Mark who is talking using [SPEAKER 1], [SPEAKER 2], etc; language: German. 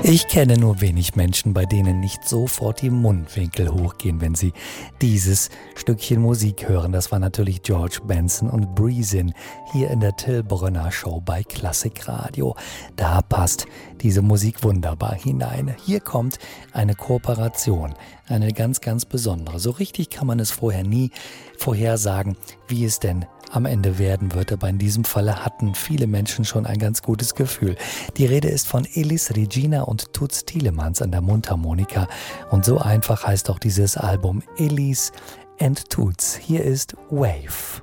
[SPEAKER 1] Ich kenne nur wenig Menschen, bei denen nicht sofort die Mundwinkel hochgehen, wenn sie dieses Stückchen Musik hören. Das war natürlich George Benson und Breezin' hier in der Till Brönner Show bei Klassikradio. Da passt diese Musik wunderbar hinein. Hier kommt eine Kooperation, eine ganz, ganz besondere. So richtig kann man es vorher nie vorhersagen, wie es denn am Ende werden wird, aber in diesem Falle hatten viele Menschen schon ein ganz gutes Gefühl. Die Rede ist von Elis Regina und Toots Thielemans an der Mundharmonika und so einfach heißt auch dieses Album Elis and Toots. Hier ist Wave.